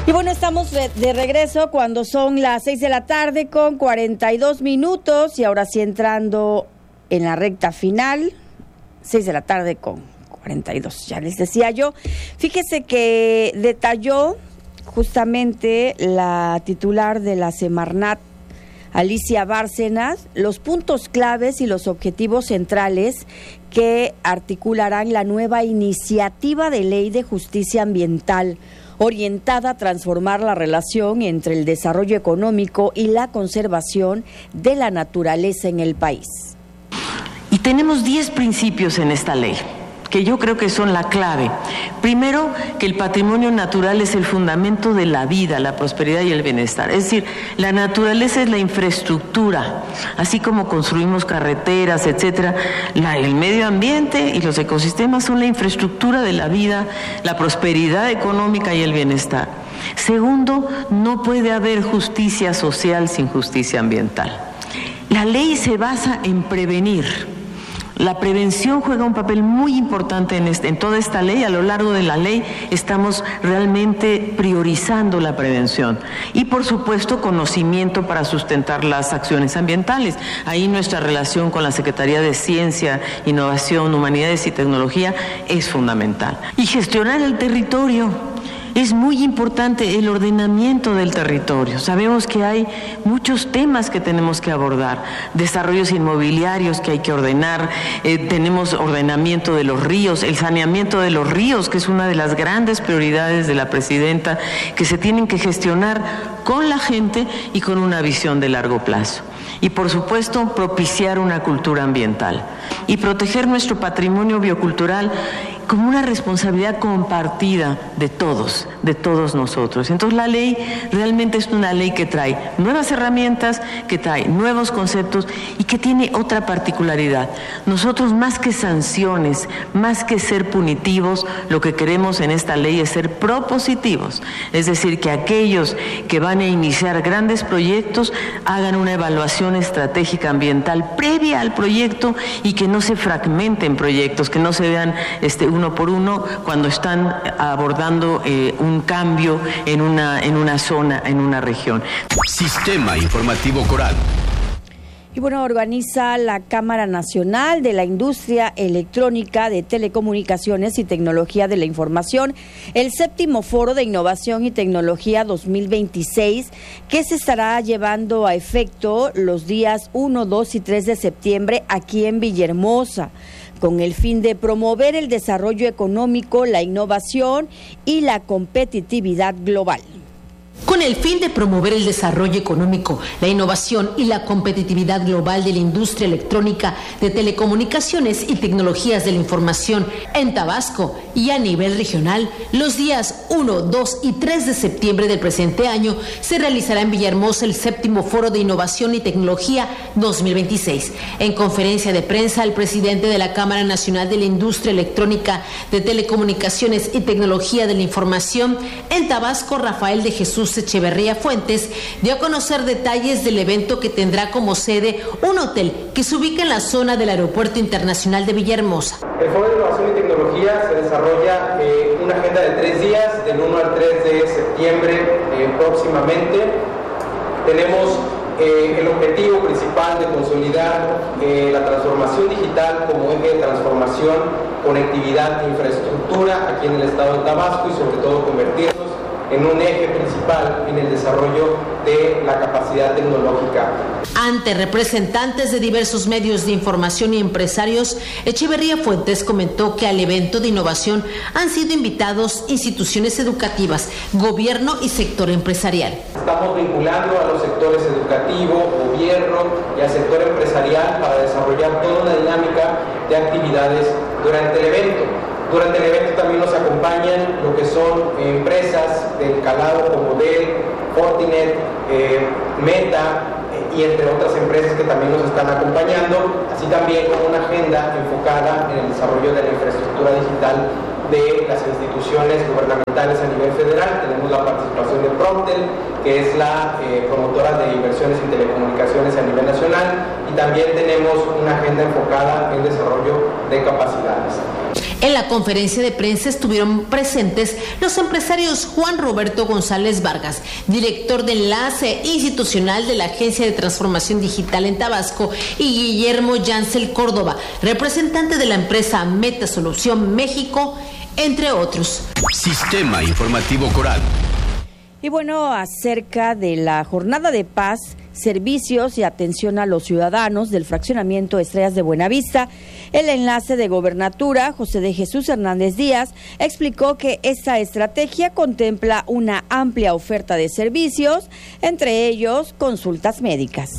Y bueno, estamos de regreso cuando son las 6 de la tarde con 42 minutos y ahora sí entrando en la recta final, 6 de la tarde con 42, ya les decía yo. Fíjese que detalló justamente la titular de la Semarnat, Alicia Bárcenas, los puntos claves y los objetivos centrales que articularán la nueva iniciativa de ley de justicia ambiental, orientada a transformar la relación entre el desarrollo económico y la conservación de la naturaleza en el país. Y tenemos 10 principios en esta ley, que yo creo que son la clave. Primero, que el patrimonio natural es el fundamento de la vida, la prosperidad y el bienestar. Es decir, la naturaleza es la infraestructura, así como construimos carreteras, etcétera. El medio ambiente y los ecosistemas son la infraestructura de la vida, la prosperidad económica y el bienestar. Segundo, no puede haber justicia social sin justicia ambiental. La ley se basa en prevenir. La prevención juega un papel muy importante en toda esta ley. A lo largo de la ley estamos realmente priorizando la prevención. Y por supuesto, conocimiento para sustentar las acciones ambientales. Ahí nuestra relación con la Secretaría de Ciencia, Innovación, Humanidades y Tecnología es fundamental. Y gestionar el territorio. Es muy importante el ordenamiento del territorio. Sabemos que hay muchos temas que tenemos que abordar, desarrollos inmobiliarios que hay que ordenar, tenemos ordenamiento de los ríos, el saneamiento de los ríos, que es una de las grandes prioridades de la presidenta, que se tienen que gestionar con la gente y con una visión de largo plazo. Y por supuesto, propiciar una cultura ambiental y proteger nuestro patrimonio biocultural como una responsabilidad compartida de todos nosotros. Entonces la ley realmente es una ley que trae nuevas herramientas, que trae nuevos conceptos y que tiene otra particularidad. Nosotros, más que sanciones, más que ser punitivos, lo que queremos en esta ley es ser propositivos. Es decir, que aquellos que van a iniciar grandes proyectos hagan una evaluación estratégica ambiental previa al proyecto y que no se fragmenten proyectos, que no se vean uno por uno cuando están abordando un cambio en una zona, en una región. Sistema Informativo Coral. Y bueno, organiza la Cámara Nacional de la Industria Electrónica, de Telecomunicaciones y Tecnología de la Información el 7º Foro de Innovación y Tecnología 2026, que se estará llevando a efecto los días 1, 2 y 3 de septiembre aquí en Villahermosa, con el fin de promover el desarrollo económico, la innovación y la competitividad global. Con el fin de promover el desarrollo económico, la innovación y la competitividad global de la industria electrónica, de telecomunicaciones y tecnologías de la información en Tabasco y a nivel regional, los días 1, 2 y 3 de septiembre del presente año se realizará en Villahermosa el 7º Foro de Innovación y Tecnología 2026. En conferencia de prensa, el presidente de la Cámara Nacional de la Industria Electrónica, de Telecomunicaciones y Tecnología de la Información en Tabasco, Rafael de Jesús Echeverría Fuentes, dio a conocer detalles del evento que tendrá como sede un hotel que se ubica en la zona del Aeropuerto Internacional de Villahermosa. El Foro de Innovación y Tecnología se desarrolla una agenda de 3 días, del 1 al 3 de septiembre próximamente. Tenemos el objetivo principal de consolidar la transformación digital como eje de transformación, conectividad e infraestructura aquí en el estado de Tabasco y sobre todo convertirnos en un eje principal en el desarrollo de la capacidad tecnológica. Ante representantes de diversos medios de información y empresarios, Echeverría Fuentes comentó que al evento de innovación han sido invitados instituciones educativas, gobierno y sector empresarial. Estamos vinculando a los sectores educativo, gobierno y al sector empresarial para desarrollar toda una dinámica de actividades durante el evento. Durante el evento también nos acompañan lo que son empresas del calado como Dell, Fortinet, Meta y entre otras empresas que también nos están acompañando, así también con una agenda enfocada en el desarrollo de la infraestructura digital de las instituciones gubernamentales a nivel federal. Tenemos la participación de Promptel, que es la promotora de inversiones en telecomunicaciones a nivel nacional, y también tenemos una agenda enfocada en desarrollo de capacidades. En la conferencia de prensa estuvieron presentes los empresarios Juan Roberto González Vargas, director de enlace institucional de la Agencia de Transformación Digital en Tabasco, y Guillermo Yancel Córdoba, representante de la empresa Meta Solución México, entre otros. Sistema Informativo Coral. Y bueno, acerca de la jornada de paz, servicios y atención a los ciudadanos del fraccionamiento Estrellas de Buenavista, el enlace de Gobernatura, José de Jesús Hernández Díaz, explicó que esta estrategia contempla una amplia oferta de servicios, entre ellos consultas médicas.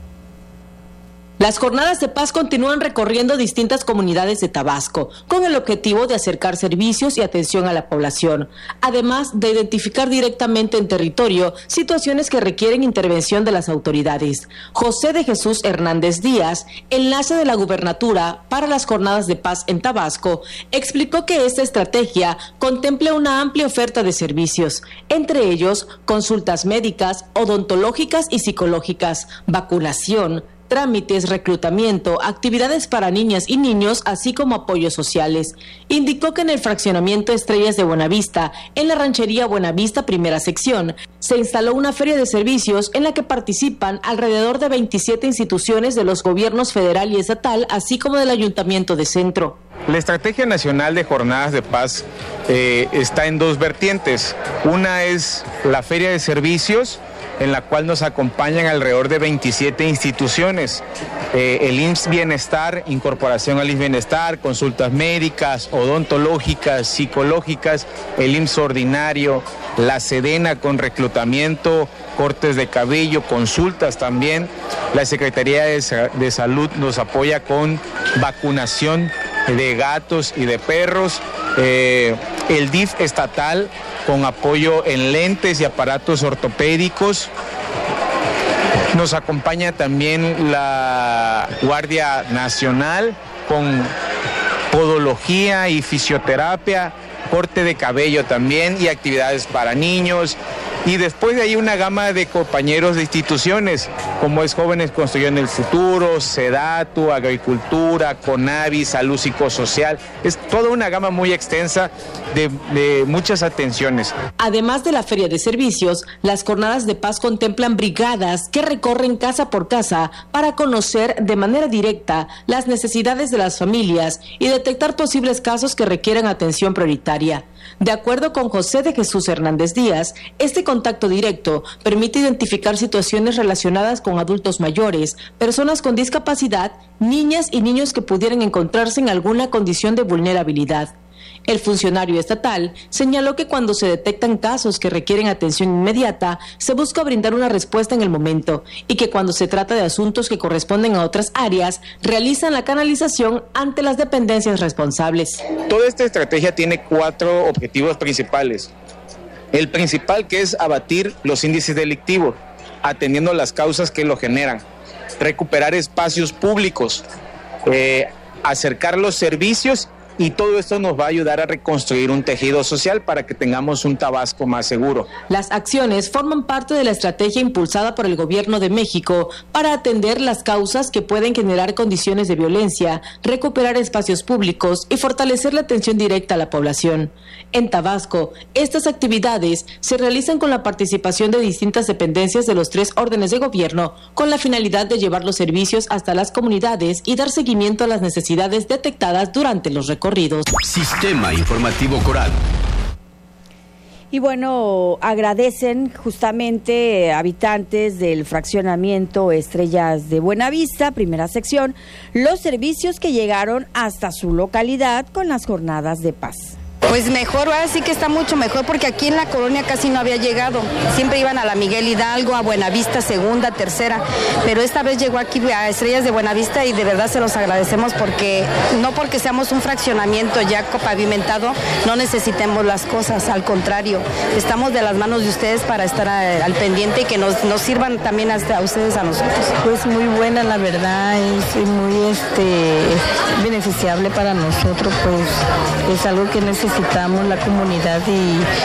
Las jornadas de paz continúan recorriendo distintas comunidades de Tabasco, con el objetivo de acercar servicios y atención a la población, además de identificar directamente en territorio situaciones que requieren intervención de las autoridades. José de Jesús Hernández Díaz, enlace de la Gubernatura para las jornadas de paz en Tabasco, explicó que esta estrategia contempla una amplia oferta de servicios, entre ellos consultas médicas, odontológicas y psicológicas, vacunación, trámites, reclutamiento, actividades para niñas y niños, así como apoyos sociales. Indicó que en el fraccionamiento Estrellas de Buenavista, en la ranchería Buenavista Primera Sección, se instaló una feria de servicios en la que participan alrededor de 27 instituciones de los gobiernos federal y estatal, así como del Ayuntamiento de Centro. La Estrategia Nacional de Jornadas de Paz está en dos vertientes. Una es la feria de servicios, en la cual nos acompañan alrededor de 27 instituciones, el IMSS Bienestar, incorporación al IMSS Bienestar, consultas médicas, odontológicas, psicológicas, el IMSS Ordinario, la Sedena con reclutamiento, cortes de cabello, consultas también, la Secretaría de Salud nos apoya con vacunación de gatos y de perros, el DIF estatal con apoyo en lentes y aparatos ortopédicos. Nos acompaña también la Guardia Nacional con podología y fisioterapia, corte de cabello también y actividades para niños. Y después de ahí una gama de compañeros de instituciones, como es Jóvenes Construyendo el Futuro, SEDATU, Agricultura, CONAVI, Salud Psicosocial. Es toda una gama muy extensa de muchas atenciones. Además de la feria de servicios, las jornadas de paz contemplan brigadas que recorren casa por casa para conocer de manera directa las necesidades de las familias y detectar posibles casos que requieran atención prioritaria. De acuerdo con José de Jesús Hernández Díaz, este contacto directo permite identificar situaciones relacionadas con adultos mayores, personas con discapacidad, niñas y niños que pudieran encontrarse en alguna condición de vulnerabilidad. El funcionario estatal señaló que cuando se detectan casos que requieren atención inmediata, se busca brindar una respuesta en el momento y que cuando se trata de asuntos que corresponden a otras áreas, realizan la canalización ante las dependencias responsables. Toda esta estrategia tiene 4 objetivos principales. El principal, que es abatir los índices delictivos, atendiendo las causas que lo generan, recuperar espacios públicos, acercar los servicios. Y todo esto nos va a ayudar a reconstruir un tejido social para que tengamos un Tabasco más seguro. Las acciones forman parte de la estrategia impulsada por el Gobierno de México para atender las causas que pueden generar condiciones de violencia, recuperar espacios públicos y fortalecer la atención directa a la población. En Tabasco, estas actividades se realizan con la participación de distintas dependencias de los 3 órdenes de gobierno, con la finalidad de llevar los servicios hasta las comunidades y dar seguimiento a las necesidades detectadas durante los recorridos. Sistema Informativo Coral. Y bueno, agradecen justamente habitantes del fraccionamiento Estrellas de Buenavista, Primera Sección, los servicios que llegaron hasta su localidad con las jornadas de paz. Pues mejor, ahora sí que está mucho mejor, porque aquí en la colonia casi no había llegado. Siempre iban a la Miguel Hidalgo, a Buenavista, segunda, tercera, pero esta vez llegó aquí a Estrellas de Buenavista y de verdad se los agradecemos, porque no porque seamos un fraccionamiento ya pavimentado, no necesitemos las cosas, al contrario, estamos de las manos de ustedes para estar al pendiente y que nos sirvan también hasta a ustedes, a nosotros. Pues muy buena, la verdad, es muy beneficiable para nosotros, pues es algo que necesitamos la comunidad y